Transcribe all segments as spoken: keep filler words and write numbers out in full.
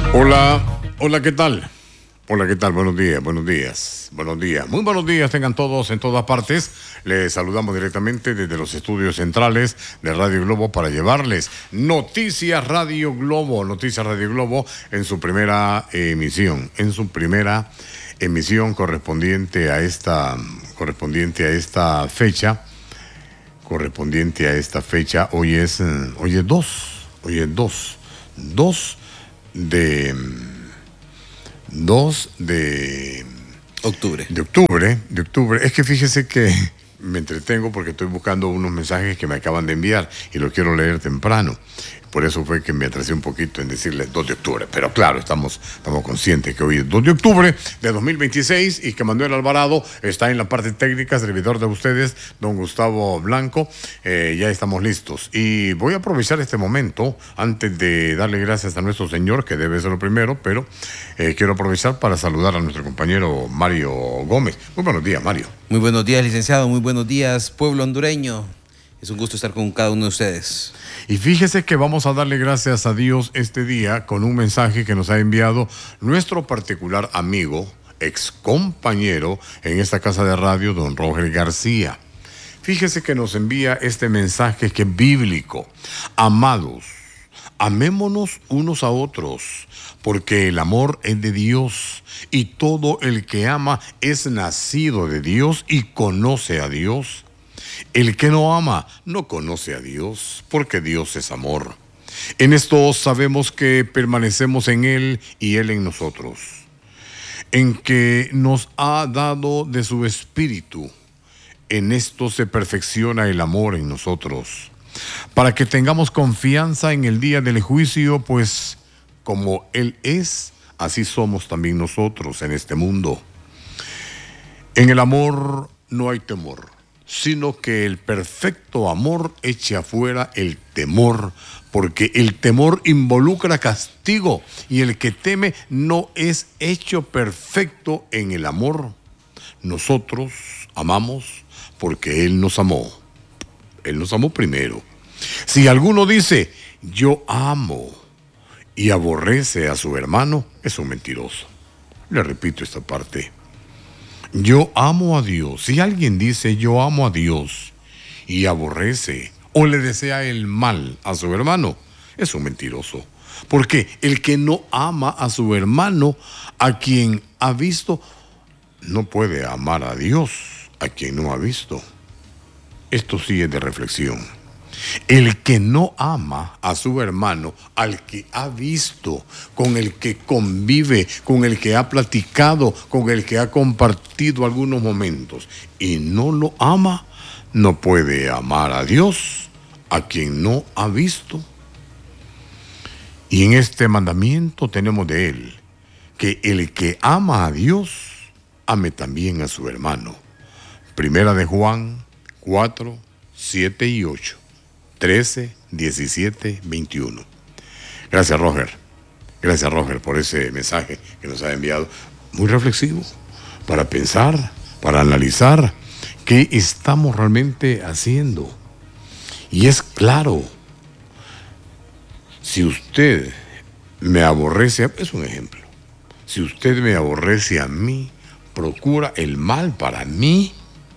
Hola, hola, ¿qué tal? Hola, ¿qué tal? Buenos días, buenos días, buenos días. Muy buenos días tengan todos en todas partes. Les saludamos directamente desde los estudios centrales de Radio Globo para llevarles Noticias Radio Globo, Noticias Radio Globo en su primera emisión, en su primera emisión correspondiente a esta, correspondiente a esta fecha, correspondiente a esta fecha. Hoy es, hoy es dos, hoy es dos, dos de dos de octubre. De octubre, de octubre. Es que fíjese que me entretengo porque estoy buscando unos mensajes que me acaban de enviar y los quiero leer temprano. Por eso fue que me atrasé un poquito en decirles dos de octubre. Pero claro, estamos, estamos conscientes que hoy es dos de octubre de dos mil veintiséis y que Manuel Alvarado está en la parte técnica, servidor de ustedes, don Gustavo Blanco. Eh, ya estamos listos. Y voy a aprovechar este momento, antes de darle gracias a nuestro Señor, que debe ser lo primero, pero eh, quiero aprovechar para saludar a nuestro compañero Mario Gómez. Muy buenos días, Mario. Muy buenos días, licenciado. Muy buenos días, pueblo hondureño. Es un gusto estar con cada uno de ustedes. Y fíjese que vamos a darle gracias a Dios este día con un mensaje que nos ha enviado nuestro particular amigo, ex compañero en esta casa de radio, don Roger García. Fíjese que nos envía este mensaje que es bíblico. Amados, amémonos unos a otros, porque el amor es de Dios, y todo el que ama es nacido de Dios y conoce a Dios. El que no ama no conoce a Dios, porque Dios es amor. En esto sabemos que permanecemos en Él y Él en nosotros, en que nos ha dado de su Espíritu. En esto se perfecciona el amor en nosotros, para que tengamos confianza en el día del juicio, pues como Él es, así somos también nosotros en este mundo. En el amor no hay temor, sino que el perfecto amor eche afuera el temor, porque el temor involucra castigo, y el que teme no es hecho perfecto en el amor. Nosotros amamos porque Él nos amó. Él nos amó primero. Si alguno dice, yo amo, y aborrece a su hermano, es un mentiroso. Le repito esta parte. Yo amo a Dios. Si alguien dice yo amo a Dios y aborrece o le desea el mal a su hermano, es un mentiroso. Porque el que no ama a su hermano, a quien ha visto, no puede amar a Dios, a quien no ha visto. Esto sí es de reflexión. El que no ama a su hermano, al que ha visto, con el que convive, con el que ha platicado, con el que ha compartido algunos momentos, y no lo ama, no puede amar a Dios, a quien no ha visto. Y en este mandamiento tenemos de él, que el que ama a Dios, ame también a su hermano. Primera de Juan cuatro, siete y ocho. trece, diecisiete, veintiuno. Gracias, Roger. Gracias, Roger, por ese mensaje que nos ha enviado. Muy reflexivo, para pensar, para analizar qué estamos realmente haciendo. Y es claro, si usted me aborrece, es un ejemplo, si usted me aborrece a mí, procura el mal para mí,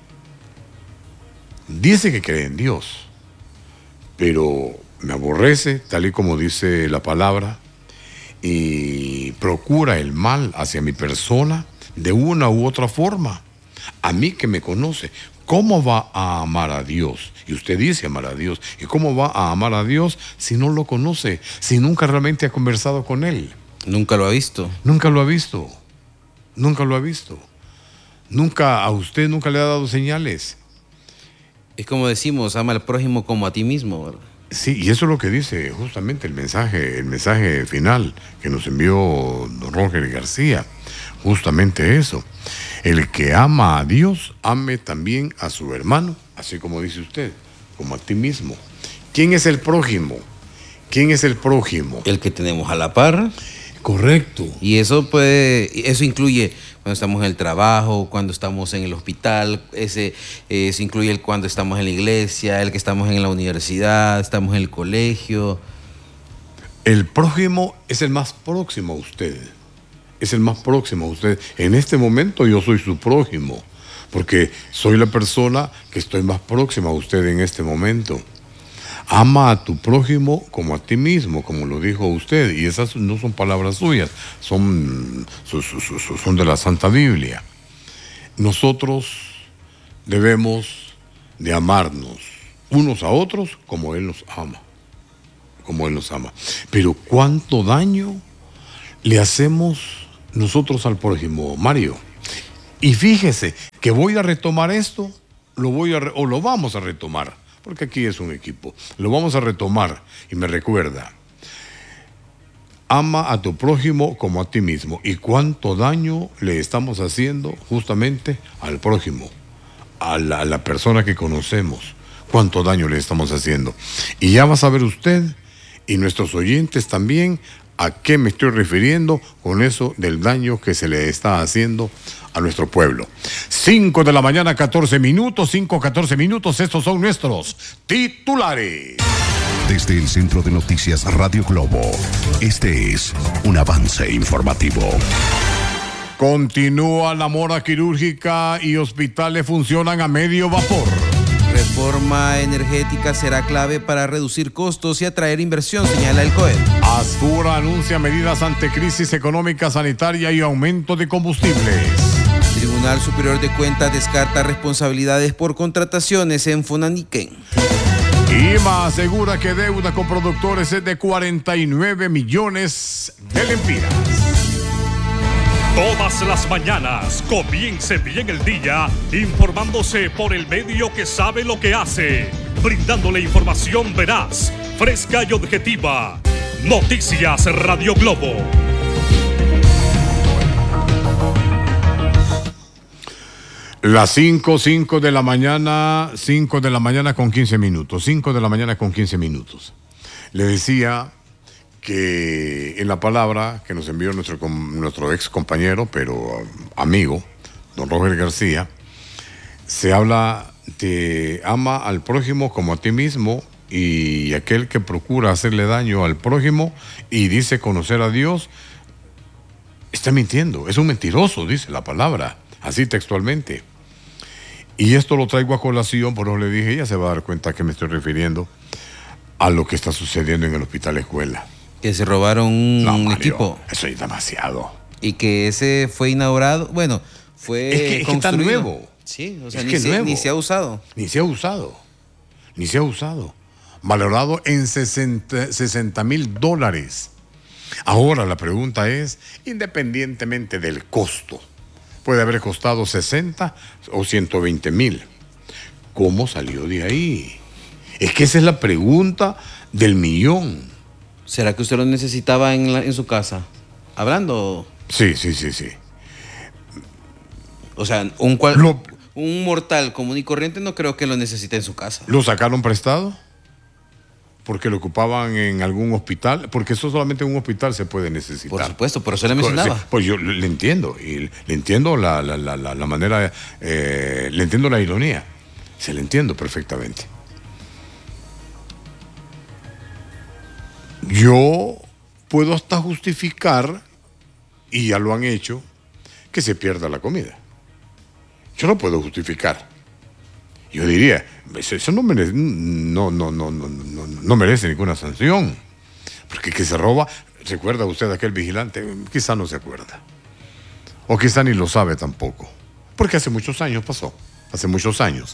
dice que cree en Dios, pero me aborrece, tal y como dice la palabra, y procura el mal hacia mi persona de una u otra forma. A mí que me conoce, ¿cómo va a amar a Dios? Y usted dice amar a Dios. ¿Y cómo va a amar a Dios si no lo conoce? Si nunca realmente ha conversado con Él. Nunca lo ha visto. Nunca lo ha visto. Nunca lo ha visto. Nunca, a usted nunca le ha dado señales. Es como decimos, ama al prójimo como a ti mismo, ¿verdad? Sí, y eso es lo que dice justamente el mensaje, el mensaje final que nos envió don Roger García. Justamente eso. El que ama a Dios, ame también a su hermano, así como dice usted, como a ti mismo. ¿Quién es el prójimo? ¿Quién es el prójimo? El que tenemos a la par. Correcto. Y eso puede, eso incluye cuando estamos en el trabajo, cuando estamos en el hospital, ese, eso incluye el cuando estamos en la iglesia, el que estamos en la universidad, estamos en el colegio. El prójimo es el más próximo a usted. Es el más próximo a usted. En este momento yo soy su prójimo, porque soy la persona que estoy más próxima a usted en este momento. Ama a tu prójimo como a ti mismo, como lo dijo usted, y esas no son palabras suyas, son, son de la Santa Biblia. Nosotros debemos de amarnos unos a otros como Él nos ama, como Él nos ama. Pero ¿cuánto daño le hacemos nosotros al prójimo, Mario? Y fíjese que voy a retomar esto, lo voy a re- o lo vamos a retomar, porque aquí es un equipo. Lo vamos a retomar y me recuerda: ama a tu prójimo como a ti mismo. ¿Y cuánto daño le estamos haciendo justamente al prójimo, a la, a la persona que conocemos? ¿Cuánto daño le estamos haciendo? Y ya va a saber usted y nuestros oyentes también a qué me estoy refiriendo con eso del daño que se le está haciendo a nuestro pueblo. cinco de la mañana, catorce minutos, cinco, catorce minutos, estos son nuestros titulares. Desde el Centro de Noticias Radio Globo, este es un avance informativo. Continúa la mora quirúrgica y hospitales funcionan a medio vapor. Reforma energética será clave para reducir costos y atraer inversión, señala el C O E. Asfura anuncia medidas ante crisis económica, sanitaria y aumento de combustibles. Tribunal Superior de Cuentas descarta responsabilidades por contrataciones en Fonaniquén. IMA asegura que deuda con productores es de cuarenta y nueve millones de lempiras. Todas las mañanas comience bien el día informándose por el medio que sabe lo que hace, brindándole información veraz, fresca y objetiva. Noticias Radio Globo. Las cinco, cinco de la mañana, cinco de la mañana con quince minutos, cinco de la mañana con quince minutos. Le decía que en la palabra que nos envió nuestro, nuestro ex compañero, pero um, amigo, don Roger García, se habla de ama al prójimo como a ti mismo, y aquel que procura hacerle daño al prójimo y dice conocer a Dios, está mintiendo, es un mentiroso, dice la palabra, así textualmente. Y esto lo traigo a colación, por eso le dije, ella se va a dar cuenta a qué me estoy refiriendo, a lo que está sucediendo en el Hospital Escuela. Que se robaron un No, Mario, equipo. eso es demasiado. Y que ese fue inaugurado, bueno, fue Es que, es que está construido. nuevo. Sí, o sea, Es ni, que se, nuevo. ni se ha usado. Ni se ha usado. Ni se ha usado. Valorado en sesenta mil dólares. Ahora la pregunta es, independientemente del costo, puede haber costado sesenta o ciento veinte mil. ¿Cómo salió de ahí? Es que esa es la pregunta del millón. ¿Será que usted lo necesitaba en, la, en su casa? ¿Hablando? Sí, sí, sí, sí. O sea, un, cual, Lo- un mortal común y corriente no creo que lo necesite en su casa. ¿Lo sacaron prestado? Porque lo ocupaban en algún hospital, porque eso solamente en un hospital se puede necesitar. Por supuesto, por eso le mencionaba. Sí, pues yo le entiendo, y le entiendo la, la, la, la, la manera, eh, le entiendo la ironía, se le entiendo perfectamente. Yo puedo hasta justificar, y ya lo han hecho, que se pierda la comida. Yo lo puedo justificar. Yo diría, eso no merece, no, no, no, no, no, no merece ninguna sanción. Porque que se roba, ¿recuerda usted aquel vigilante? Quizá no se acuerda. O quizá ni lo sabe tampoco. Porque hace muchos años pasó, hace muchos años.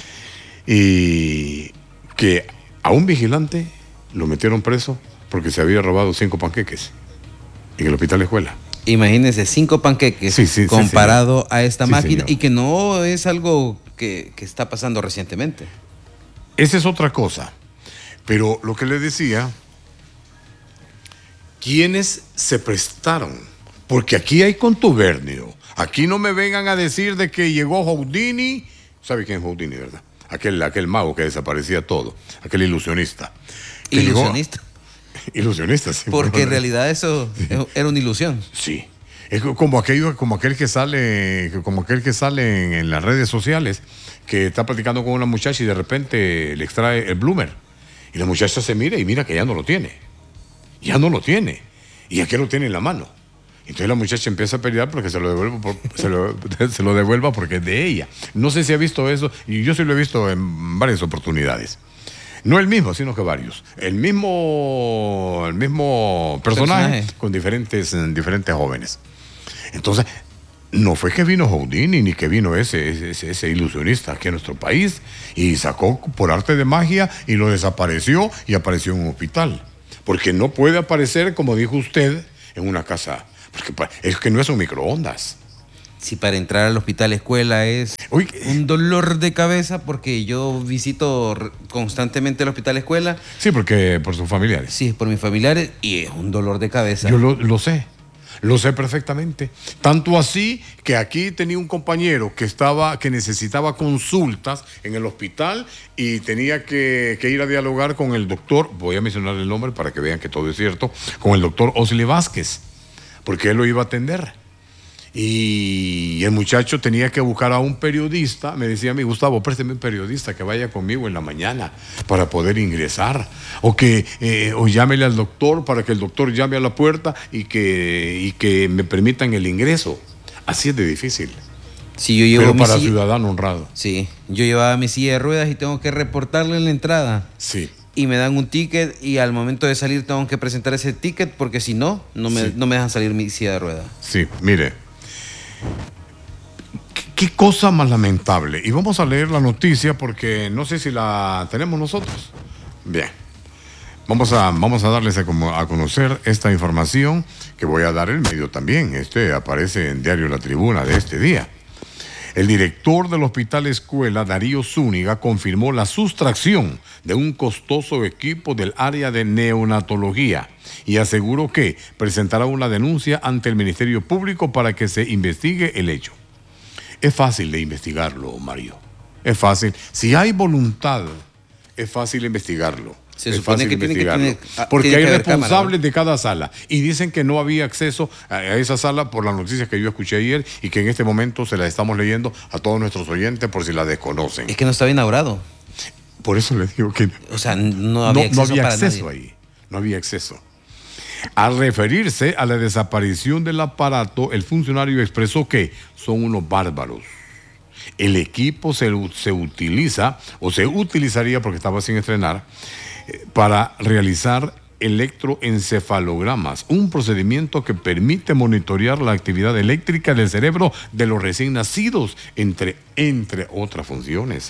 Y que a un vigilante lo metieron preso porque se había robado cinco panqueques en el Hospital Escuela. Imagínense, cinco panqueques Sí, sí, sí, comparado señor. a esta Sí, máquina, señor. y que no es algo que, que está pasando recientemente. Esa es otra cosa. Pero lo que le decía, ¿quiénes se prestaron? Porque aquí hay contubernio. Aquí no me vengan a decir de que llegó Houdini. ¿Sabe quién es Houdini, verdad? Aquel, aquel mago que desaparecía todo. Aquel ilusionista. Que llegó- Ilusionista. Ilusionista, sí. Porque en bueno. realidad eso era una ilusión. Sí. Es como aquello, como aquel que sale, como aquel que sale en, en las redes sociales, que está platicando con una muchacha y de repente le extrae el bloomer. Y la muchacha se mira y mira que ya no lo tiene. Ya no lo tiene. Y aquí lo tiene en la mano. Entonces la muchacha empieza a pelear porque se lo devuelva, por, se, lo, se lo devuelva porque es de ella. No sé si ha visto eso, y yo sí lo he visto en varias oportunidades. No el mismo, sino que varios. El mismo, el mismo personaje, personaje. con diferentes, diferentes jóvenes. Entonces, no fue que vino Houdini ni que vino ese, ese, ese ilusionista aquí en nuestro país y sacó por arte de magia y lo desapareció y apareció en un hospital. Porque no puede aparecer, como dijo usted, en una casa. Porque es que no es un microondas. Si para entrar al hospital escuela es Uy, un dolor de cabeza, porque yo visito constantemente el hospital escuela. Sí, porque por sus familiares. Sí, por mis familiares, y es un dolor de cabeza. Yo lo, lo sé, lo sé perfectamente. Tanto así que aquí tenía un compañero que estaba, que necesitaba consultas en el hospital y tenía que, que ir a dialogar con el doctor, voy a mencionar el nombre para que vean que todo es cierto, con el doctor Osli Vázquez, porque él lo iba a atender. Y el muchacho tenía que buscar a un periodista. Me decía a mí, Gustavo, présteme un periodista que vaya conmigo en la mañana para poder ingresar. O que eh, o llámele al doctor para que el doctor llame a la puerta y que, y que me permitan el ingreso. Así es de difícil. Sí, yo llevo Pero para silla, ciudadano honrado. Sí, yo llevaba mi silla de ruedas y tengo que reportarle en la entrada. Sí. Y me dan un ticket y al momento de salir tengo que presentar ese ticket porque si no, no me, sí. no me dejan salir mi silla de ruedas. Sí, mire. Qué cosa más lamentable. Y vamos a leer la noticia porque no sé si la tenemos nosotros. Bien. Vamos a, vamos a darles a, a conocer esta información que voy a dar el medio también. Este aparece en Diario La Tribuna de este día. El director del Hospital Escuela, Darío Zúñiga, confirmó la sustracción de un costoso equipo del área de neonatología y aseguró que presentará una denuncia ante el Ministerio Público para que se investigue el hecho. Es fácil de investigarlo, Mario. Es fácil. Si hay voluntad, es fácil investigarlo. Se es supone fácil que tiene que tener, porque tiene hay que responsables cámara, ¿no? de cada sala y dicen que no había acceso a, a esa sala por las noticias que yo escuché ayer y que en este momento se las estamos leyendo a todos nuestros oyentes por si la desconocen. Es que no estaba inaugurado. Por eso les digo que o sea, no había no, acceso, no había para acceso nadie. ahí, no había acceso. Al referirse a la desaparición del aparato, el funcionario expresó que son unos bárbaros. El equipo se, se utiliza o se utilizaría porque estaba sin estrenar para realizar electroencefalogramas, un procedimiento que permite monitorear la actividad eléctrica del cerebro de los recién nacidos, entre, entre otras funciones.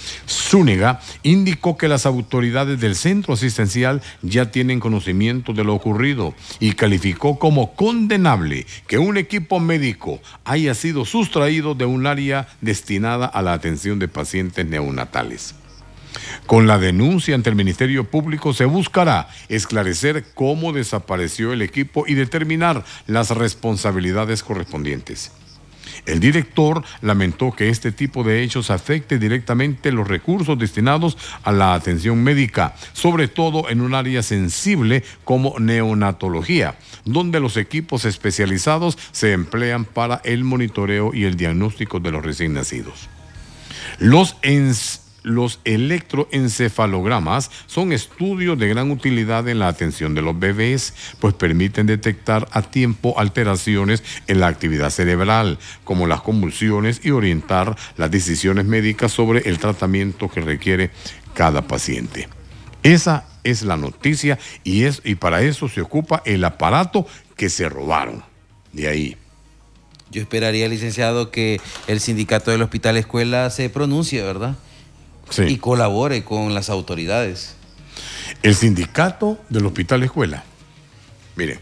Zúñiga indicó que las autoridades del centro asistencial ya tienen conocimiento de lo ocurrido y calificó como condenable que un equipo médico haya sido sustraído de un área destinada a la atención de pacientes neonatales. Con la denuncia ante el Ministerio Público se buscará esclarecer cómo desapareció el equipo y determinar las responsabilidades correspondientes. El director lamentó que este tipo de hechos afecte directamente los recursos destinados a la atención médica, sobre todo en un área sensible como neonatología, donde los equipos especializados se emplean para el monitoreo y el diagnóstico de los recién nacidos. Los ens Los electroencefalogramas son estudios de gran utilidad en la atención de los bebés, pues permiten detectar a tiempo alteraciones en la actividad cerebral, como las convulsiones, y orientar las decisiones médicas sobre el tratamiento que requiere cada paciente. Esa es la noticia y, es, y para eso se ocupa el aparato que se robaron. De ahí. Yo esperaría, licenciado, que el sindicato del Hospital Escuela se pronuncie, ¿verdad? Sí. Y colabore con las autoridades. El sindicato del Hospital Escuela, mire,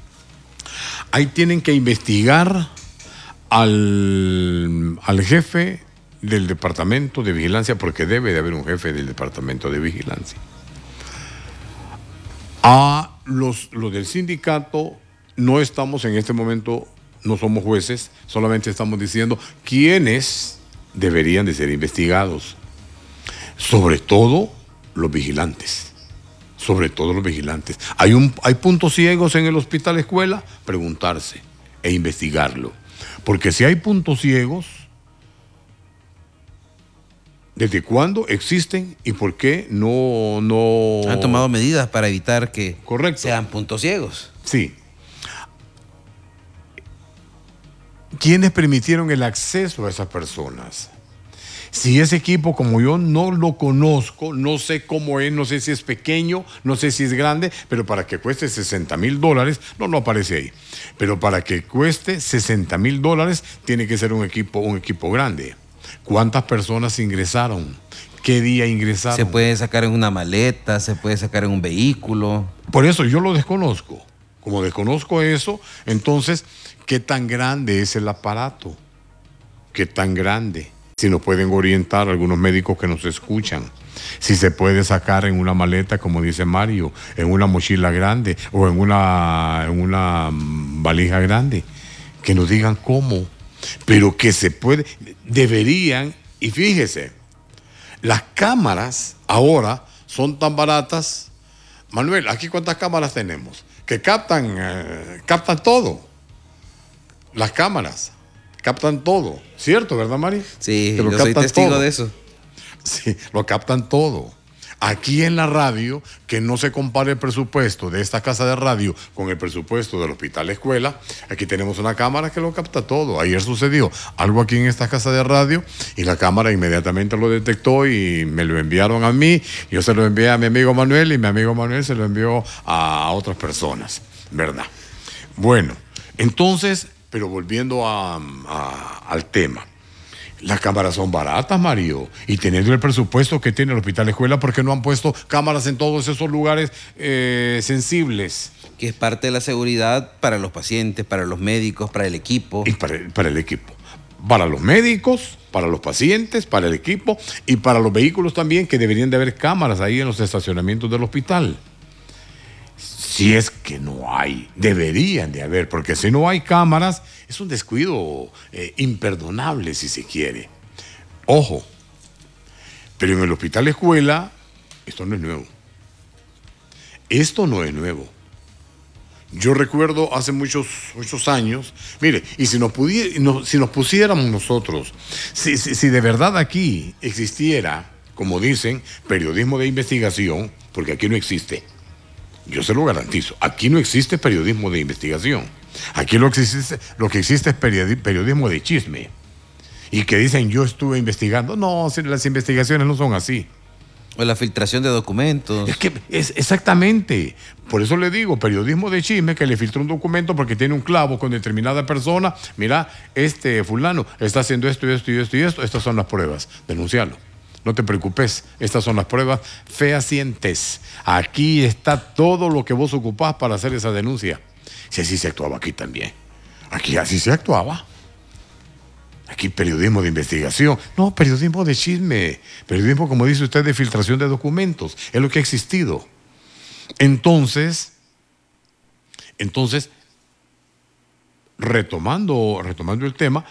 ahí tienen que investigar al, al jefe del Departamento de Vigilancia, porque debe de haber un jefe del Departamento de Vigilancia. A los, los del sindicato no estamos en este momento, no somos jueces, solamente estamos diciendo quiénes deberían de ser investigados. Sobre todo los vigilantes, sobre todo los vigilantes. Hay, un, hay puntos ciegos en el Hospital Escuela, preguntarse e investigarlo. Porque si hay puntos ciegos, ¿Desde cuándo existen y por qué no, no... Han tomado medidas para evitar que Correcto. sean puntos ciegos. Sí. ¿Quiénes permitieron el acceso a esas personas? Si ese equipo, como yo no lo conozco, no sé cómo es, no sé si es pequeño, no sé si es grande, pero para que cueste sesenta mil dólares, no, no aparece ahí. Pero para que cueste sesenta mil dólares, tiene que ser un equipo, un equipo grande. ¿Cuántas personas ingresaron? ¿Qué día ingresaron? Se puede sacar en una maleta, se puede sacar en un vehículo. Por eso yo lo desconozco. Como desconozco eso, entonces, ¿qué tan grande es el aparato? ¿Qué tan grande? Si nos pueden orientar algunos médicos que nos escuchan. Si se puede sacar en una maleta, como dice Mario, en una mochila grande o en una, en una valija grande. Que nos digan cómo. Pero que se puede, deberían, y fíjese, las cámaras ahora son tan baratas. Manuel, ¿aquí cuántas cámaras tenemos? Que captan, eh, captan todo. Las cámaras captan todo, ¿cierto, verdad, Mari? Sí, yo soy testigo todo. de eso. Sí, lo captan todo. Aquí en la radio, que no se compare el presupuesto de esta casa de radio con el presupuesto del hospital escuela, aquí tenemos una cámara que lo capta todo. Ayer sucedió algo aquí en esta casa de radio y la cámara inmediatamente lo detectó y me lo enviaron a mí. Yo se lo envié a mi amigo Manuel y mi amigo Manuel se lo envió a otras personas, ¿verdad? Bueno, entonces, pero volviendo a, a, al tema. Las cámaras son baratas, Mario, y teniendo el presupuesto que tiene el Hospital Escuela, ¿por qué no han puesto cámaras en todos esos lugares eh, sensibles? Que es parte de la seguridad para los pacientes, para los médicos, para el equipo. Y para, para el equipo. Para los médicos, para los pacientes, para el equipo y para los vehículos también, que deberían de haber cámaras ahí en los estacionamientos del hospital. Si es que no hay, deberían de haber, porque si no hay cámaras, es un descuido eh, imperdonable, si se quiere. Ojo, pero en el Hospital Escuela, esto no es nuevo. Esto no es nuevo. Yo recuerdo hace muchos, muchos años, mire, y si nos, pudiera, no, si nos pusiéramos nosotros, si, si, si de verdad aquí existiera, como dicen, periodismo de investigación, porque aquí no existe. Yo se lo garantizo. Aquí no existe periodismo de investigación. Aquí lo que existe, lo que existe es periodismo de chisme. Y que dicen, yo estuve investigando. No, las investigaciones no son así. O la filtración de documentos. Es que es exactamente. Por eso le digo, periodismo de chisme, que le filtró un documento porque tiene un clavo con determinada persona. Mira, este fulano está haciendo esto y esto y esto y esto. Estas son las pruebas. Denuncialo. No te preocupes, estas son las pruebas fehacientes. Aquí está todo lo que vos ocupás para hacer esa denuncia. Si así se actuaba aquí también. Aquí así se actuaba. Aquí periodismo de investigación. No, periodismo de chisme. Periodismo, como dice usted, de filtración de documentos. Es lo que ha existido. Entonces, entonces, retomando, retomando el tema,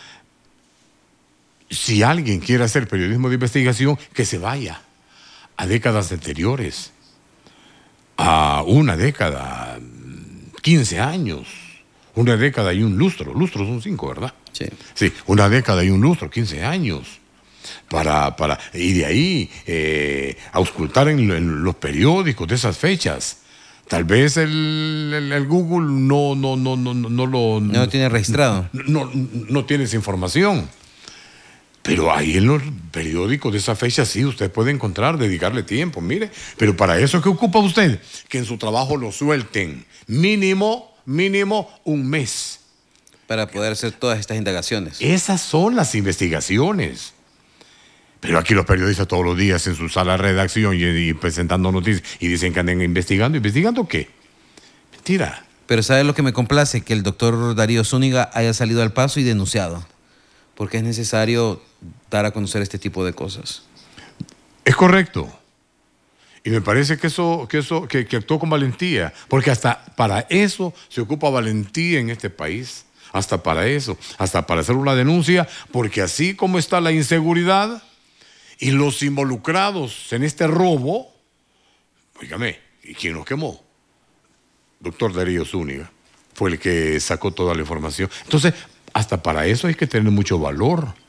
si alguien quiere hacer periodismo de investigación, que se vaya a décadas anteriores, a una década, quince años, una década y un lustro. Lustros son cinco, ¿verdad? Sí. Sí, una década y un lustro, quince años. Para, para, y de ahí eh, auscultar en, en los periódicos de esas fechas. Tal vez el, el, el Google no, no, no, no, no, no lo... No lo tiene registrado. No, no, no tiene esa información. Pero ahí en los periódicos de esa fecha sí, usted puede encontrar, dedicarle tiempo, mire. Pero para eso, ¿qué ocupa usted? Que en su trabajo lo suelten. Mínimo, mínimo un mes. Para poder hacer todas estas indagaciones. Esas son las investigaciones. Pero aquí los periodistas todos los días en su sala de redacción y, y presentando noticias y dicen que andan investigando. ¿Investigando qué? Mentira. Pero ¿sabe lo que me complace? Que el doctor Darío Zúñiga haya salido al paso y denunciado. Porque es necesario dar a conocer este tipo de cosas. Es correcto. Y me parece que eso, que eso, que, que actuó con valentía. Porque hasta para eso se ocupa valentía en este país. Hasta para eso. Hasta para hacer una denuncia. Porque así como está la inseguridad y los involucrados en este robo, oígame, ¿y quién nos quemó? Doctor Darío Zúñiga. Fue el que sacó toda la información. Entonces, hasta para eso hay que tener mucho valor.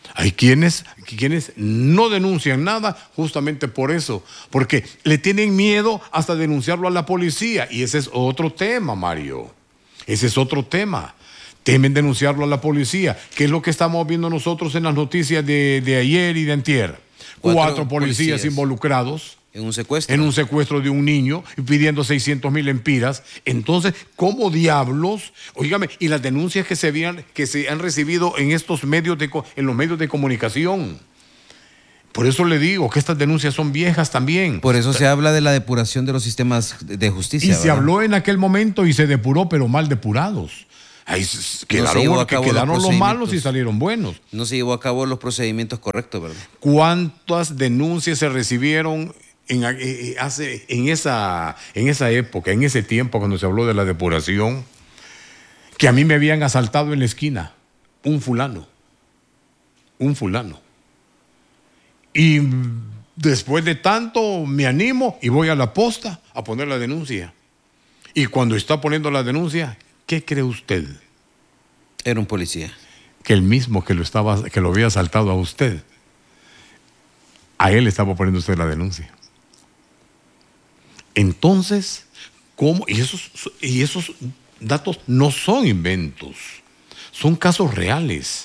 Hay quienes, quienes no denuncian nada justamente por eso, porque le tienen miedo hasta denunciarlo a la policía. Y ese es otro tema, Mario. Ese es otro tema. Temen denunciarlo a la policía, que es lo que estamos viendo nosotros en las noticias de, de ayer y de antier. Cuatro, Cuatro policías, policías involucrados. En un secuestro. En un secuestro de un niño, pidiendo seiscientos mil empiras. Entonces, ¿cómo diablos? Óigame, y las denuncias que se, habían, que se han recibido en estos medios de, en los medios de comunicación. Por eso le digo que estas denuncias son viejas también. Por eso se habla de la depuración de los sistemas de justicia. Y ¿verdad? Se habló en aquel momento y se depuró, pero mal depurados. Ahí quedaron, no que quedaron los, los malos y salieron buenos. No se llevó a cabo los procedimientos correctos, ¿verdad? ¿Cuántas denuncias se recibieron en, hace, en, esa, en esa época, en ese tiempo cuando se habló de la depuración? Que a mí me habían asaltado en la esquina, un fulano, un fulano. Y después de tanto me animo y voy a la posta a poner la denuncia. Y cuando está poniendo la denuncia, ¿qué cree usted? Era un policía. Que el mismo que lo, estaba, que lo había asaltado a usted, a él estaba poniendo usted la denuncia. Entonces, ¿cómo? Y esos, y esos datos no son inventos, son casos reales.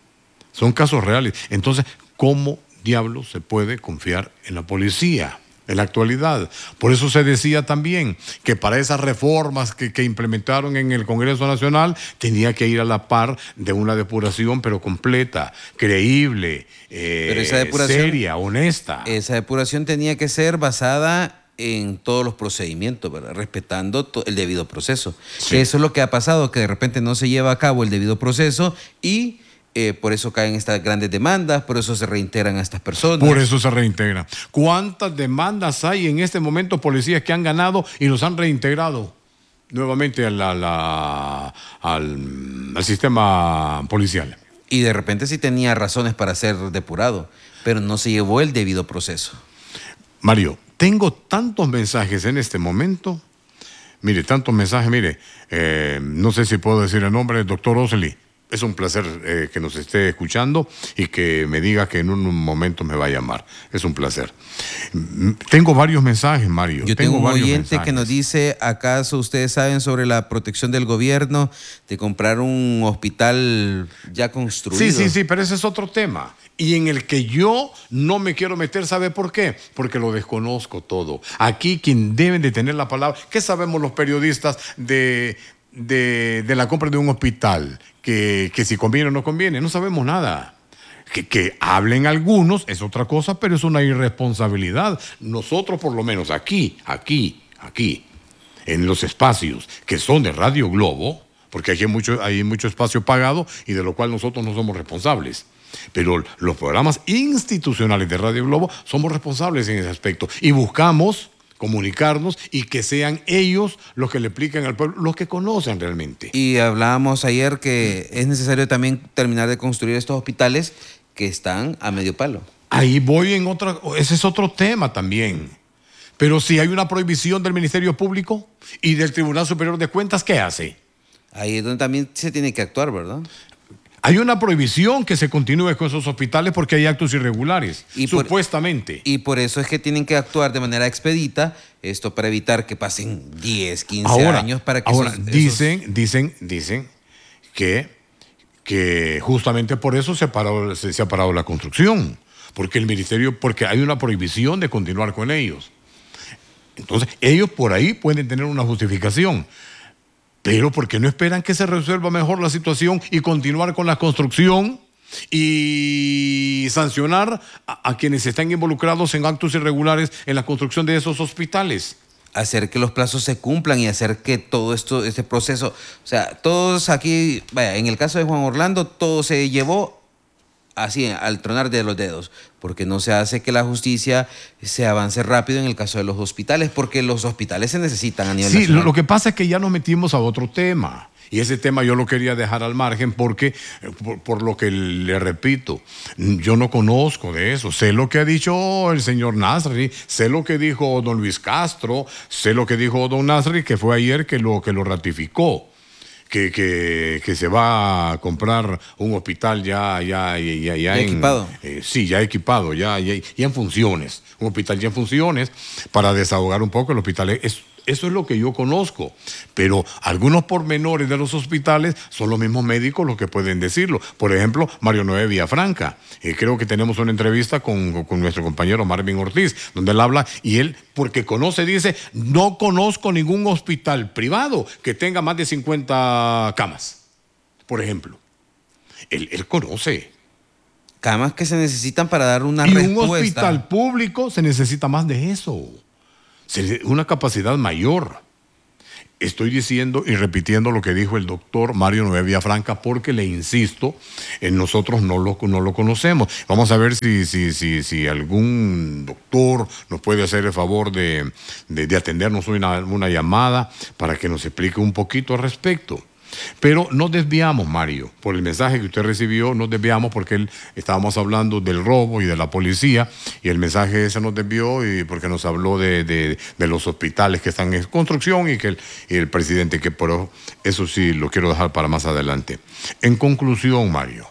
Son casos reales. Entonces, ¿cómo diablos se puede confiar en la policía en la actualidad? Por eso se decía también que para esas reformas que, que implementaron en el Congreso Nacional tenía que ir a la par de una depuración, pero completa, creíble, eh, pero esa depuración, seria, honesta. Esa depuración tenía que ser basada en todos los procedimientos, ¿verdad? Respetando el debido proceso. Sí. Eso es lo que ha pasado, que de repente no se lleva a cabo el debido proceso y Eh, por eso caen estas grandes demandas, por eso se reintegran a estas personas. Por eso se reintegran. ¿Cuántas demandas hay en este momento, policías que han ganado y los han reintegrado nuevamente a la, la, al, al sistema policial? Y de repente sí tenía razones para ser depurado, pero no se llevó el debido proceso. Mario, tengo tantos mensajes en este momento. Mire, tantos mensajes, mire, eh, no sé si puedo decir el nombre del doctor Oseli. Es un placer eh, que nos esté escuchando y que me diga que en un momento me va a llamar. Es un placer. Tengo varios mensajes, Mario. Yo tengo, tengo un oyente mensajes. que nos dice, ¿acaso ustedes saben sobre la protección del gobierno de comprar un hospital ya construido? Sí, sí, sí, pero ese es otro tema. Y en el que yo no me quiero meter, ¿sabe por qué? Porque lo desconozco todo. Aquí quien deben de tener la palabra, ¿qué sabemos los periodistas de, de, de la compra de un hospital? Que, que si conviene o no conviene, no sabemos nada. Que, que hablen algunos es otra cosa, pero es una irresponsabilidad. Nosotros por lo menos aquí, aquí, aquí, en los espacios que son de Radio Globo, porque aquí hay mucho, hay mucho espacio pagado y de lo cual nosotros no somos responsables. Pero los programas institucionales de Radio Globo somos responsables en ese aspecto y buscamos comunicarnos y que sean ellos los que le expliquen al pueblo, los que conocen realmente. Y hablábamos ayer que es necesario también terminar de construir estos hospitales que están a medio palo. Ahí voy en otra, ese es otro tema también. Pero si hay una prohibición del Ministerio Público y del Tribunal Superior de Cuentas, ¿qué hace? Ahí es donde también se tiene que actuar, ¿verdad? Hay una prohibición que se continúe con esos hospitales porque hay actos irregulares, y por, supuestamente. Y por eso es que tienen que actuar de manera expedita, esto para evitar que pasen diez, quince ahora, años para que ahora, esos, dicen, esos... dicen, dicen que, que justamente por eso se ha, parado, se, se ha parado la construcción, porque el ministerio, porque hay una prohibición de continuar con ellos. Entonces, ellos por ahí pueden tener una justificación. Pero ¿por qué no esperan que se resuelva mejor la situación y continuar con la construcción y sancionar a, a quienes están involucrados en actos irregulares en la construcción de esos hospitales? Hacer que los plazos se cumplan y hacer que todo esto, este proceso, o sea, todos aquí, vaya, en el caso de Juan Orlando, todo se llevó así, al tronar de los dedos, porque no se hace que la justicia se avance rápido en el caso de los hospitales, porque los hospitales se necesitan a nivel sí, nacional. Sí, lo que pasa es que ya nos metimos a otro tema, y ese tema yo lo quería dejar al margen porque, por, por lo que le repito, yo no conozco de eso. Sé lo que ha dicho el señor Nasri, sé lo que dijo don Luis Castro, sé lo que dijo don Nasri, que fue ayer que lo, que lo ratificó, que, que, que se va a comprar un hospital ya, ya, ya, ya, ya en, equipado. Eh, sí, ya equipado, ya, ya, ya en funciones. Un hospital ya en funciones para desahogar un poco el hospital. Es, Eso es lo que yo conozco, pero algunos pormenores de los hospitales son los mismos médicos los que pueden decirlo. Por ejemplo, Mario Noé Villafranca. Eh, creo que tenemos una entrevista con, con nuestro compañero Marvin Ortiz, donde él habla y él, porque conoce, dice, no conozco ningún hospital privado que tenga más de cincuenta camas, por ejemplo. Él, él conoce. Camas que se necesitan para dar una y respuesta. Un hospital público se necesita más de eso. Una capacidad mayor. Estoy diciendo y repitiendo lo que dijo el doctor Mario Noé Villafranca porque le insisto, en nosotros no lo, no lo conocemos. Vamos a ver si, si, si, si algún doctor nos puede hacer el favor de, de, de atendernos una, una llamada para que nos explique un poquito al respecto. Pero nos desviamos, Mario, por el mensaje que usted recibió, nos desviamos porque él, estábamos hablando del robo y de la policía, y el mensaje ese nos desvió y porque nos habló de, de, de los hospitales que están en construcción y que el, y el presidente, que por eso sí lo quiero dejar para más adelante. En conclusión, Mario,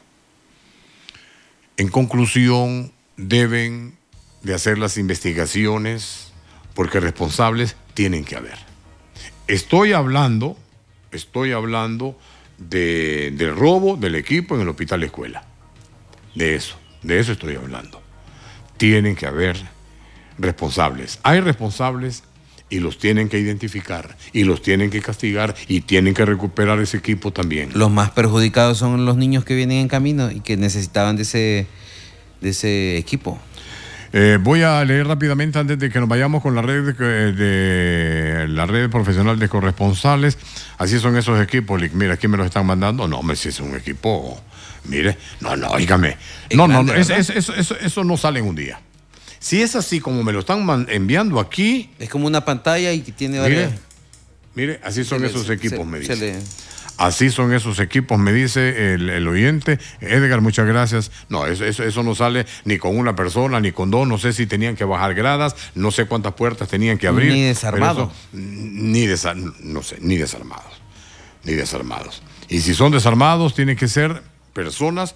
en conclusión deben de hacer las investigaciones porque responsables tienen que haber. Estoy hablando... Estoy hablando de, del robo del equipo en el hospital escuela. De eso, de eso estoy hablando. Tienen que haber responsables. Hay responsables y los tienen que identificar y los tienen que castigar y tienen que recuperar ese equipo también. Los más perjudicados son los niños que vienen en camino y que necesitaban de ese, de ese equipo. Eh, voy a leer rápidamente antes de que nos vayamos con la red de, de la red profesional de corresponsales. Así son esos equipos. Mira, aquí me los están mandando. No, hombre, si es un equipo. Mire, no, no, dígame. No, no, no, es, es, eso, eso, eso no sale en un día. Si es así como me lo están enviando aquí. Es como una pantalla y que tiene varias. Mire, mire, así son esos se, equipos, se, me dice. le... Así son esos equipos, me dice el, el oyente. Edgar, muchas gracias. No, eso, eso, eso no sale ni con una persona, ni con dos. No sé si tenían que bajar gradas, no sé cuántas puertas tenían que abrir. Ni desarmados. Ni desa, no sé, ni desarmados. Ni desarmados. Y si son desarmados, tienen que ser personas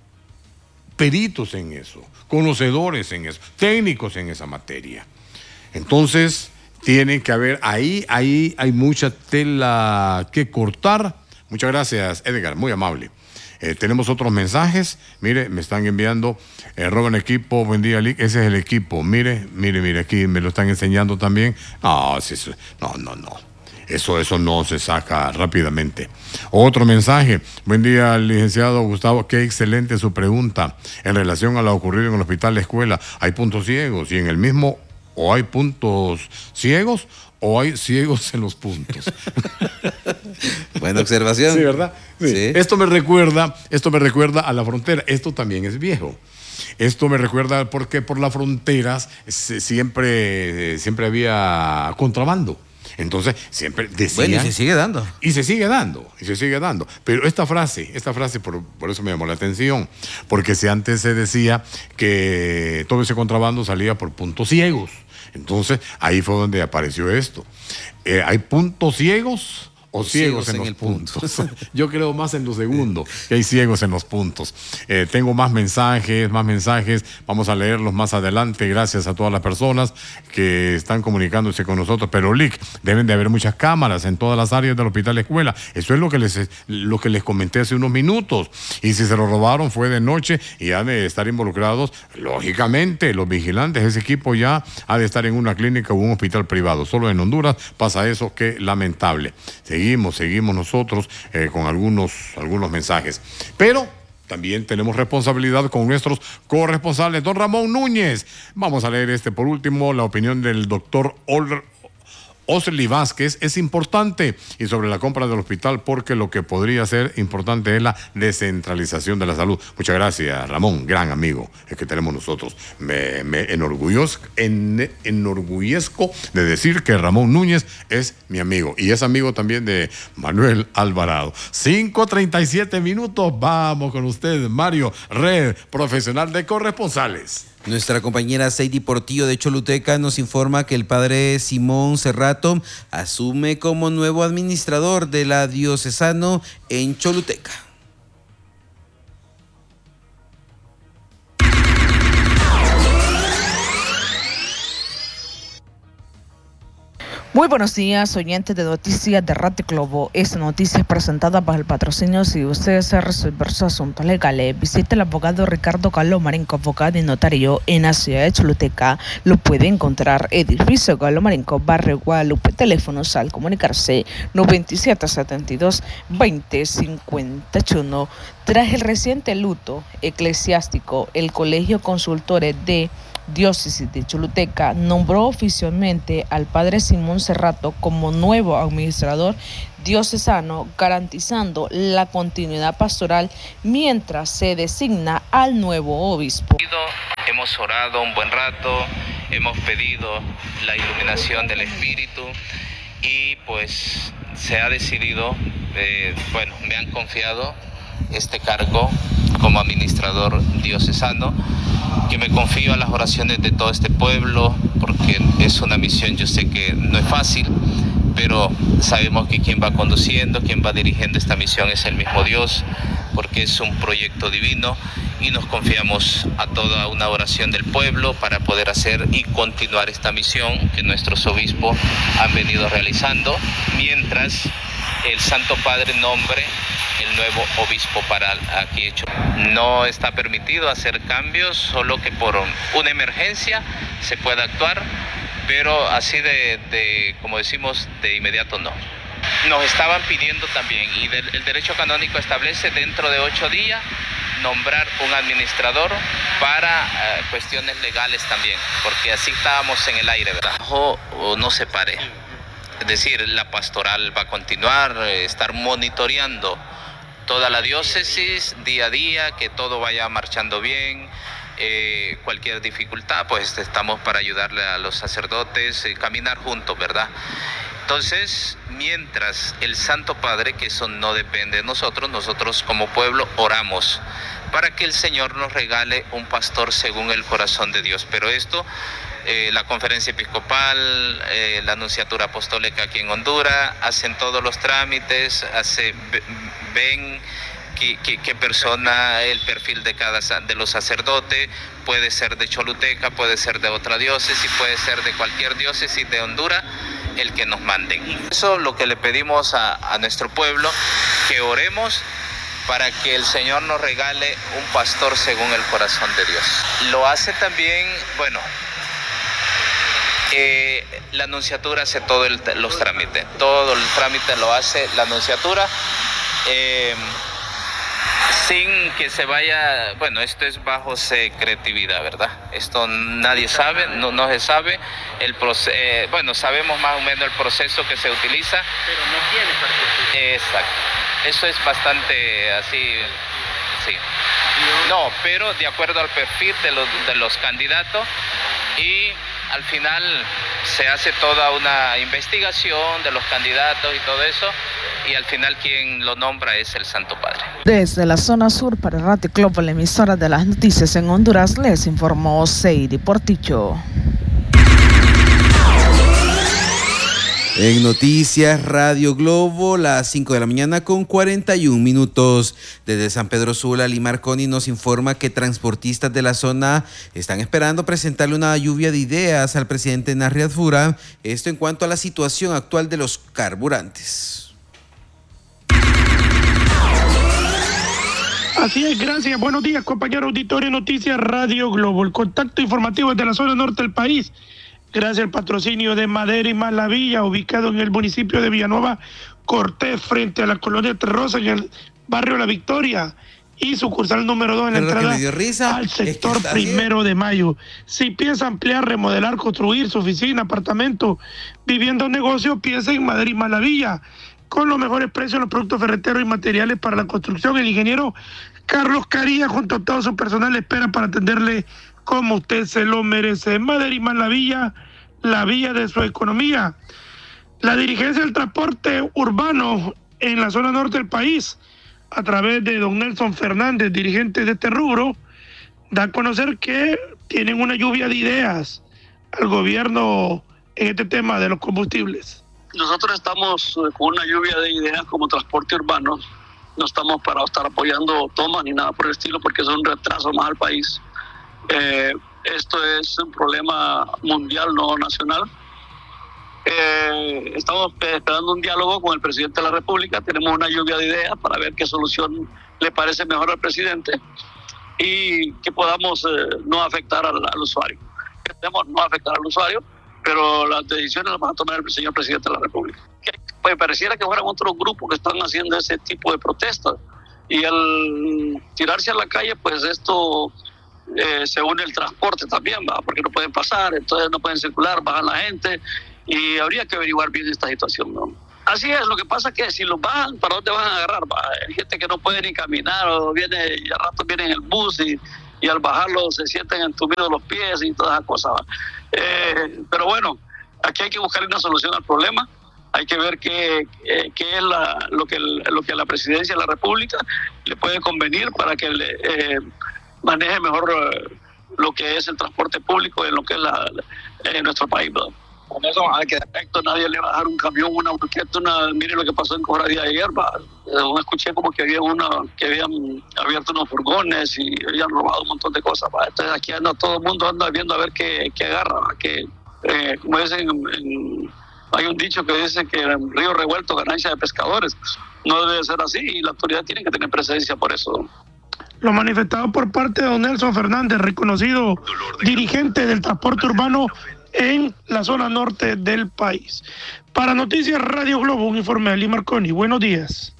peritos en eso, conocedores en eso, técnicos en esa materia. Entonces, tienen que haber, ahí, ahí hay mucha tela que cortar. Muchas gracias, Edgar, muy amable. Eh, tenemos otros mensajes. Mire, me están enviando. Eh, roban equipo, buen día, Lick. Ese es el equipo. Mire, mire, mire, aquí me lo están enseñando también. No, sí, sí, no, no, no. Eso, eso no se saca rápidamente. Otro mensaje. Buen día, licenciado Gustavo. Qué excelente su pregunta. En relación a lo ocurrido en el hospital, la escuela, hay puntos ciegos y en el mismo, o hay puntos ciegos o hay ciegos en los puntos. Buena observación. Sí, ¿verdad? Sí. Sí. Esto me recuerda, esto me recuerda a la frontera. Esto también es viejo. Esto me recuerda porque por las fronteras siempre, siempre había contrabando. Entonces, siempre decían... Bueno, y se sigue dando. Y se sigue dando, y se sigue dando. Pero esta frase, esta frase, por, por eso me llamó la atención, porque si antes se decía que todo ese contrabando salía por puntos ciegos. Entonces, ahí fue donde apareció esto. Eh, ¿Hay puntos ciegos o ciegos, ciegos en, en los el puntos? Punto. Yo creo más en lo segundo, que hay ciegos en los puntos. Eh, tengo más mensajes, más mensajes. Vamos a leerlos más adelante. Gracias a todas las personas que están comunicándose con nosotros. Pero, Lick, deben de haber muchas cámaras en todas las áreas del hospital escuela. Eso es lo que les, lo que les comenté hace unos minutos. Y si se lo robaron fue de noche y han de estar involucrados, lógicamente, los vigilantes. Ese equipo ya ha de estar en una clínica o un hospital privado. Solo en Honduras pasa eso, qué lamentable. Seguimos, seguimos nosotros eh, con algunos, algunos mensajes. Pero también tenemos responsabilidad con nuestros corresponsales. Don Ramón Núñez. Vamos a leer este por último, la opinión del doctor Olr. Osli Vázquez es importante y sobre la compra del hospital porque lo que podría ser importante es la descentralización de la salud. Muchas gracias, Ramón, gran amigo el que tenemos nosotros. Me, me enorgullezco, en, enorgullezco de decir que Ramón Núñez es mi amigo y es amigo también de Manuel Alvarado. cinco treinta y siete minutos, vamos con usted, Mario, red profesional de corresponsales. Nuestra compañera Seidy Portillo de Choluteca nos informa que el padre Simón Cerrato asume como nuevo administrador de la diocesano en Choluteca. Muy buenos días, oyentes de Noticias de Radio Globo. Esta noticia es presentada bajo el patrocinio. Si usted desea resolver sus asuntos legales, visite al abogado Ricardo Galo Marenco, abogado y notario en la ciudad de Choluteca. Lo puede encontrar edificio Galo Marenco, barrio Guadalupe. Teléfonos al comunicarse noventa y siete setenta y dos veinte cincuenta y uno. Tras el reciente luto eclesiástico, el Colegio Consultores de Diócesis de Choluteca nombró oficialmente al padre Simón Cerrato como nuevo administrador diocesano, garantizando la continuidad pastoral mientras se designa al nuevo obispo. Hemos orado un buen rato, hemos pedido la iluminación del Espíritu y pues se ha decidido, eh, bueno, me han confiado este cargo como administrador diocesano, que me confío a las oraciones de todo este pueblo, porque es una misión, yo sé que no es fácil, pero sabemos que quien va conduciendo, quien va dirigiendo esta misión es el mismo Dios, porque es un proyecto divino y nos confiamos a toda una oración del pueblo para poder hacer y continuar esta misión que nuestros obispos han venido realizando, mientras el Santo Padre nombre el nuevo obispo para aquí hecho. No está permitido hacer cambios, solo que por una emergencia se puede actuar, pero así de, de como decimos, de inmediato no. Nos estaban pidiendo también, y del, el derecho canónico establece dentro de ocho días nombrar un administrador para uh, cuestiones legales también, porque así estábamos en el aire, ¿verdad? O, o no se pare. Es decir, la pastoral va a continuar, eh, estar monitoreando toda la diócesis día a día, que todo vaya marchando bien. Eh, cualquier dificultad, pues estamos para ayudarle a los sacerdotes, eh, caminar juntos, ¿verdad? Entonces, mientras el Santo Padre, que eso no depende de nosotros, nosotros como pueblo oramos para que el Señor nos regale un pastor según el corazón de Dios. Pero esto, eh, la conferencia episcopal, eh, la Nunciatura Apostólica aquí en Honduras, hacen todos los trámites, hace, ven qué, qué, qué persona, el perfil de cada de los sacerdotes, puede ser de Choluteca, puede ser de otra diócesis, puede ser de cualquier diócesis de Honduras, el que nos manden. Eso es lo que le pedimos a, a nuestro pueblo, que oremos para que el Señor nos regale un pastor según el corazón de Dios. Lo hace también, bueno, eh, la Nunciatura hace todos los trámites, todo el trámite lo hace la Nunciatura, eh, sin que se vaya, bueno, esto es bajo secretividad, ¿verdad? Esto nadie sabe, no, no se sabe, el proce- eh, bueno, sabemos más o menos el proceso que se utiliza. Pero no tiene particular. Exacto, eso es bastante así, sí. No, pero de acuerdo al perfil de los, de los candidatos, y al final se hace toda una investigación de los candidatos y todo eso, y al final quien lo nombra es el Santo Padre. Desde la zona sur para Radio Globo, la emisora de las noticias en Honduras, les informó Seidy Portillo. En Noticias Radio Globo, las cinco de la mañana con cuarenta y un minutos. Desde San Pedro Sula, Limarconi nos informa que transportistas de la zona están esperando presentarle una lluvia de ideas al presidente Narri Fura, esto en cuanto a la situación actual de los carburantes. Así es, gracias. Buenos días, compañero auditorio, Noticias Radio Globo. El contacto informativo es de la zona norte del país, gracias al patrocinio de Madera y Más La Villa, ubicado en el municipio de Villanueva Cortés, frente a la colonia Terrosa, en el barrio La Victoria, y sucursal número dos en la Pero entrada lo que me dio risa al sector es que Primero de Mayo. Si piensa ampliar, remodelar, construir su oficina, apartamento, vivienda o negocio, piensa en Madera y Más La Villa. Con los mejores precios en los productos ferreteros y materiales para la construcción, el ingeniero Carlos Caría, junto a todo su personal, espera para atenderle como usted se lo merece. Madera y Más La Villa, la vía de su economía. La dirigencia del transporte urbano en la zona norte del país, a través de don Nelson Fernández, dirigente de este rubro, da a conocer que tienen una lluvia de ideas al gobierno en este tema de los combustibles. Nosotros estamos con una lluvia de ideas como transporte urbano. No estamos para estar apoyando tomas ni nada por el estilo, porque es un retraso más al país. Eh, esto es un problema mundial, no nacional. Eh, estamos esperando un diálogo con el presidente de la República. Tenemos una lluvia de ideas para ver qué solución le parece mejor al presidente y que podamos eh, no afectar al, al usuario. Queremos no afectar al usuario, pero las decisiones las va a tomar el señor presidente de la República. Que, pues, pareciera que fueran otros grupos que están haciendo ese tipo de protestas. Y al tirarse a la calle, pues esto eh, se une el transporte también, ¿va? Porque no pueden pasar, entonces no pueden circular, bajan la gente. Y habría que averiguar bien esta situación, ¿no? Así es, lo que pasa es que si los bajan, ¿para dónde van a agarrar? ¿Va? Hay gente que no puede ni caminar, o viene, y al rato viene en el bus y, y al bajarlo se sienten entumidos los pies y todas esas cosas. Eh, pero bueno, aquí hay que buscar una solución al problema. Hay que ver qué, eh, qué es la, lo, que el, lo que la presidencia de la República le puede convenir para que le, eh, maneje mejor eh, lo que es el transporte público en lo que es la, eh, nuestro país, ¿no? Con eso, a que efecto nadie le va a dejar un camión, una burqueta, una... Mire lo que pasó en Cobradía ayer, va. Eh, escuché como que había una, que habían abierto unos furgones y habían robado un montón de cosas, va. Entonces aquí anda todo el mundo anda viendo a ver qué, qué agarra, va. Que, eh, como dicen, en, hay un dicho que dice que en río revuelto ganancia de pescadores. No debe ser así y la autoridad tiene que tener presencia por eso. Lo manifestado por parte de don Nelson Fernández, reconocido dirigente del transporte urbano en la zona norte del país. Para Noticias Radio Globo, un informe de Ali Marconi. Buenos días.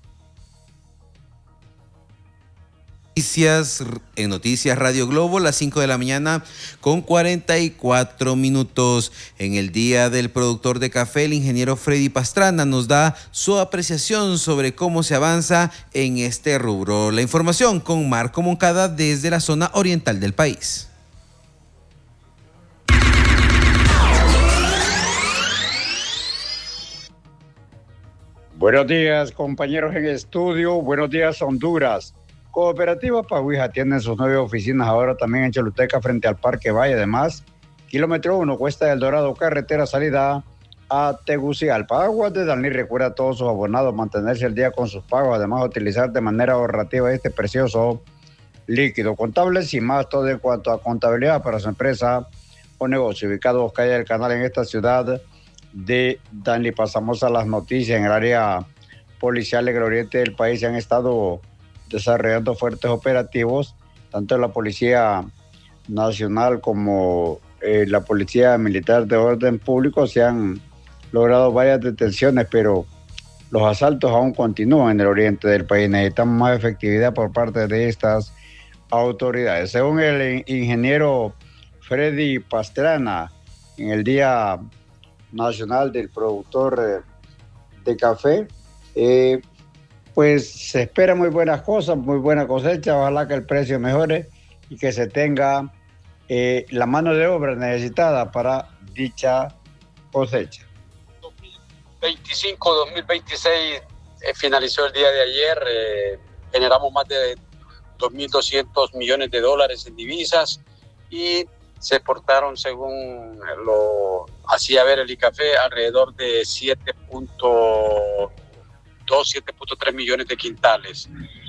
Noticias, en Noticias Radio Globo, las cinco de la mañana con cuarenta y cuatro minutos. En el Día del Productor de Café, el ingeniero Freddy Pastrana nos da su apreciación sobre cómo se avanza en este rubro. La información con Marco Moncada desde la zona oriental del país. Buenos días, compañeros en estudio. Buenos días, Honduras. Cooperativa Pahuija tiene sus nueve oficinas ahora también en Choluteca frente al Parque Valle. Además, kilómetro uno, Cuesta del Dorado, carretera salida a Tegucigalpa. Aguas de Dalní recuerda a todos sus abonados mantenerse al día con sus pagos. Además, utilizar de manera ahorrativa este precioso líquido. Contables y más, todo en cuanto a contabilidad para su empresa o negocio. Ubicado calle del Canal en esta ciudad de Dalní. Pasamos a las noticias. En el área policial en el oriente del país se han estado desarrollando fuertes operativos, tanto la Policía Nacional como eh, la Policía Militar de Orden Público. Se han logrado varias detenciones, pero los asaltos aún continúan en el oriente del país. Necesitamos más efectividad por parte de estas autoridades. Según el ingeniero Freddy Pastrana, en el Día Nacional del Productor de Café, eh, pues se esperan muy buenas cosas, muy buena cosecha. Ojalá que el precio mejore y que se tenga eh, la mano de obra necesitada para dicha cosecha. dos mil veinticinco dos mil veintiséis eh, finalizó el día de ayer. Eh, generamos más de dos mil doscientos millones de dólares en divisas y se exportaron, según lo hacía ver el ICAFE, alrededor de siete punto dos, siete punto tres millones de quintales.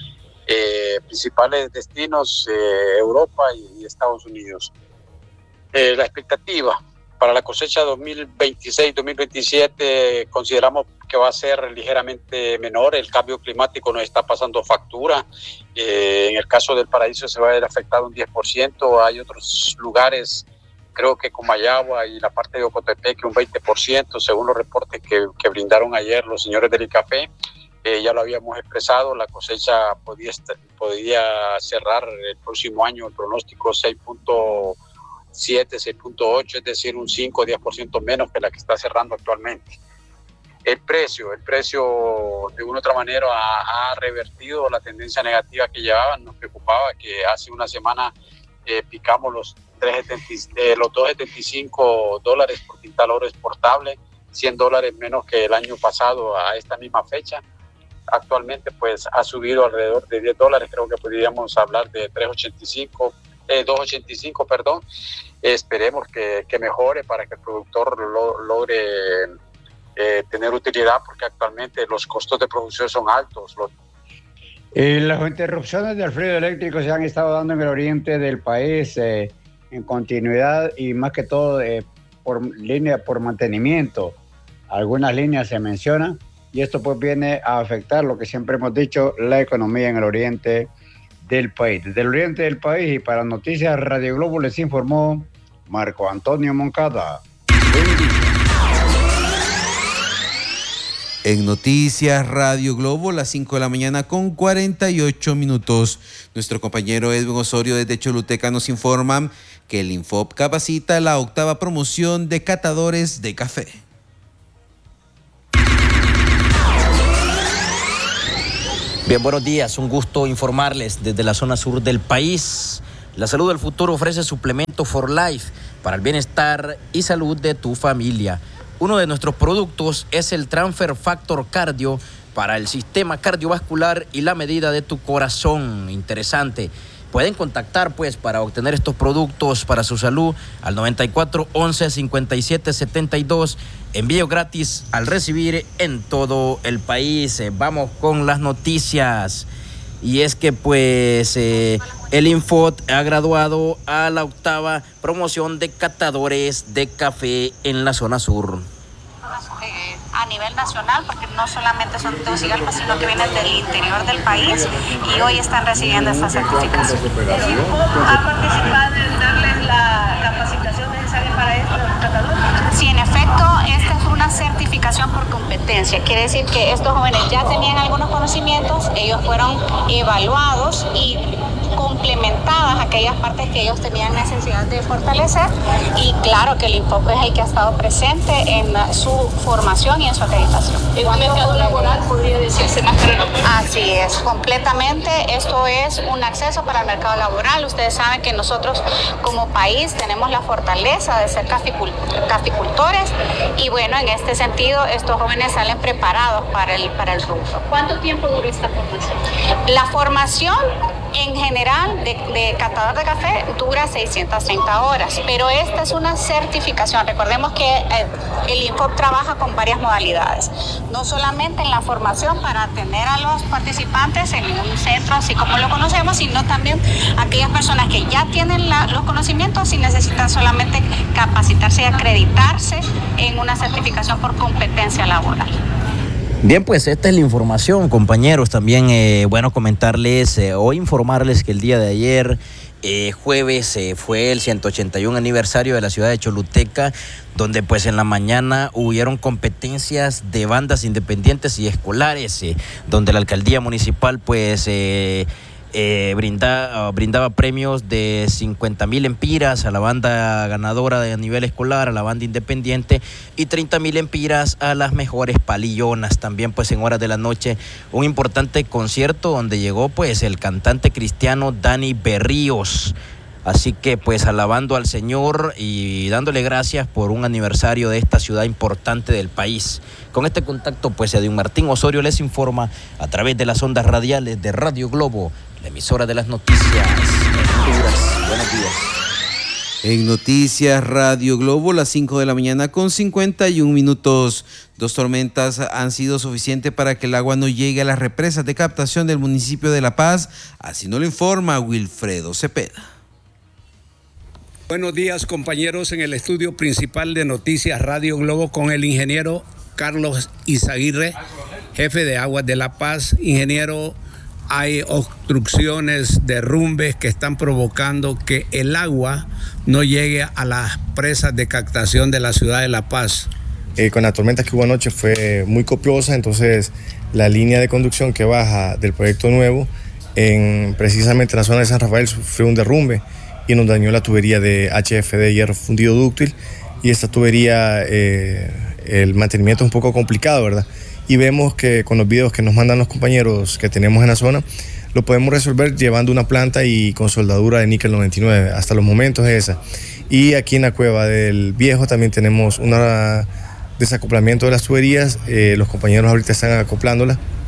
Eh, principales destinos, eh, Europa y, y Estados Unidos. Eh, la expectativa para la cosecha dos mil veintiséis dos mil veintisiete consideramos que va a ser ligeramente menor. El cambio climático nos está pasando factura. Eh, en el caso del Paraíso se va a ver afectado un diez por ciento. Hay otros lugares, creo que Comayagua y la parte de Ocotepeque, un veinte por ciento, según los reportes que, que brindaron ayer los señores del ICAFE. Eh, ya lo habíamos expresado, la cosecha podía, podía cerrar el próximo año, el pronóstico seis punto siete, seis punto ocho, es decir, un cinco o diez por ciento menos que la que está cerrando actualmente. El precio, el precio de una u otra manera ha, ha revertido la tendencia negativa que llevaban. Nos preocupaba que hace una semana eh, picamos los, tres setenta, eh, los dos setenta y cinco dólares por quintal oro exportable, cien dólares menos que el año pasado a esta misma fecha. Actualmente pues ha subido alrededor de diez dólares, creo que podríamos hablar de tres ochenta y cinco eh, dos ochenta y cinco, perdón. Esperemos que, que mejore para que el productor lo, logre eh, tener utilidad, porque actualmente los costos de producción son altos. Los... Eh, las interrupciones del fluido eléctrico se han estado dando en el oriente del país eh, en continuidad y más que todo eh, por línea, por mantenimiento. Algunas líneas se mencionan y esto pues viene a afectar lo que siempre hemos dicho, la economía en el oriente del país. Desde el oriente del país y para Noticias Radio Globo les informó Marco Antonio Moncada. En Noticias Radio Globo, las cinco de la mañana con cuarenta y ocho minutos. Nuestro compañero Edwin Osorio desde Choluteca nos informa que el Infop capacita la octava promoción de catadores de café. Bien, buenos días. Un gusto informarles desde la zona sur del país. La Salud del Futuro ofrece suplemento For Life para el bienestar y salud de tu familia. Uno de nuestros productos es el Transfer Factor Cardio para el sistema cardiovascular y la medida de tu corazón. Interesante. Pueden contactar pues para obtener estos productos para su salud al noventa y cuatro once cincuenta y siete setenta y dos. Envío gratis al recibir en todo el país. Eh, vamos con las noticias. Y es que pues eh, el Infop ha graduado a la octava promoción de catadores de café en la zona sur. Eh, a nivel nacional, porque no solamente son de Tegucigalpa, sino que vienen del interior del país y hoy están recibiendo esta certificación. ¿El Infop ha participado en darles la capacitación necesaria para esto, los catadores? Sí, en efecto, esta es una certificación por competencia. Quiere decir que estos jóvenes ya tenían algunos conocimientos, ellos fueron evaluados y complementadas aquellas partes que ellos tenían necesidad de fortalecer, y claro que el Infop es el que ha estado presente en su formación y en su acreditación. ¿En un mercado laboral podría decirse más claro? Así es, completamente. Esto es un acceso para el mercado laboral. Ustedes saben que nosotros como país tenemos la fortaleza de ser caficultores y bueno, en este sentido estos jóvenes salen preparados para el, para el rubro. ¿Cuánto tiempo duró esta formación? La formación en general de, de catador de café dura seiscientas treinta horas, pero esta es una certificación. Recordemos que eh, el Infop trabaja con varias modalidades, no solamente en la formación para atender a los participantes en un centro así como lo conocemos, sino también aquellas personas que ya tienen la, los conocimientos y necesitan solamente capacitarse y acreditarse en una certificación por competencia laboral. Bien, pues esta es la información, compañeros. También, eh, bueno, comentarles eh, o informarles que el día de ayer, eh, jueves, eh, fue el ciento ochenta y uno aniversario de la ciudad de Choluteca, donde pues en la mañana hubieron competencias de bandas independientes y escolares, eh, donde la alcaldía municipal pues... Eh, Eh, brinda, brindaba premios de cincuenta mil empiras a la banda ganadora de nivel escolar, a la banda independiente, y treinta mil empiras a las mejores palillonas. También pues en horas de la noche un importante concierto donde llegó pues el cantante cristiano Dani Berríos. Así que pues alabando al Señor y dándole gracias por un aniversario de esta ciudad importante del país. Con este contacto pues Edwin Martín Osorio les informa a través de las ondas radiales de Radio Globo, la emisora de las noticias. Honduras. Buenos días. En Noticias Radio Globo, las cinco de la mañana con cincuenta y un minutos. Dos tormentas han sido suficientes para que el agua no llegue a las represas de captación del municipio de La Paz. Así nos lo informa Wilfredo Cepeda. Buenos días, compañeros, en el estudio principal de Noticias Radio Globo con el ingeniero Carlos Izaguirre, jefe de Aguas de La Paz. Ingeniero, hay obstrucciones, derrumbes que están provocando que el agua no llegue a las presas de captación de la ciudad de La Paz. Eh, con la tormenta que hubo anoche fue muy copiosa, entonces la línea de conducción que baja del proyecto nuevo, en, precisamente en la zona de San Rafael, sufrió un derrumbe y nos dañó la tubería de H F D, hierro fundido dúctil, y esta tubería, eh, el mantenimiento es un poco complicado, ¿verdad? Y vemos que con los videos que nos mandan los compañeros que tenemos en la zona, lo podemos resolver llevando una planta y con soldadura de níquel noventa y nueve, hasta los momentos es esa. Y aquí en la cueva del Viejo también tenemos un desacoplamiento de las tuberías, eh, los compañeros ahorita están acoplándolas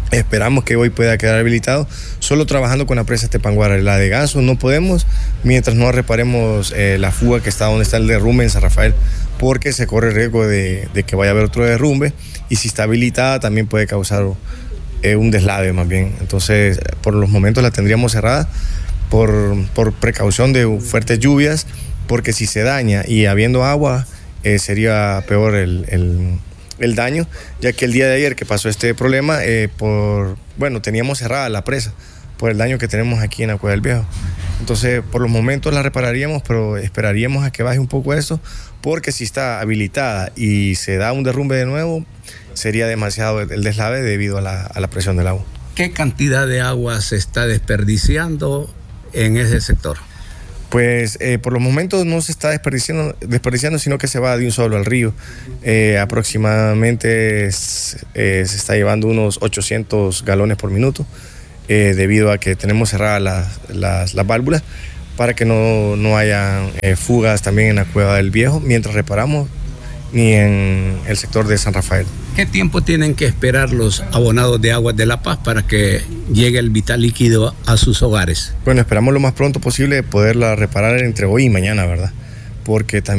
Esperamos que hoy pueda quedar habilitado, solo trabajando con la presa Tepanguara. La de Ganso no podemos mientras no reparemos eh, la fuga que está donde está el derrumbe en San Rafael, porque se corre el riesgo de, de que vaya a haber otro derrumbe, y si está habilitada también puede causar eh, un deslave más bien. Entonces, por los momentos la tendríamos cerrada por, por precaución de fuertes lluvias, porque si se daña y habiendo agua, eh, sería peor el... el el daño, ya que el día de ayer que pasó este problema, eh, por, bueno, teníamos cerrada la presa por el daño que tenemos aquí en la Cueva del Viejo. Entonces, por los momentos la repararíamos, pero esperaríamos a que baje un poco eso, porque si está habilitada y se da un derrumbe de nuevo, sería demasiado el deslave debido a la, a la presión del agua. ¿Qué cantidad de agua se está desperdiciando en ese sector? Pues eh, por los momentos no se está desperdiciando, desperdiciando, sino que se va de un solo al río. Eh, aproximadamente es, eh, se está llevando unos ochocientos galones por minuto, eh, debido a que tenemos cerradas las, las, las válvulas para que no, no haya eh, fugas también en la Cueva del Viejo mientras reparamos, ni en el sector de San Rafael. ¿Qué tiempo tienen que esperar los abonados de Aguas de La Paz para que llegue el vital líquido a sus hogares? Bueno, esperamos lo más pronto posible poderla reparar entre hoy y mañana, ¿verdad? Porque también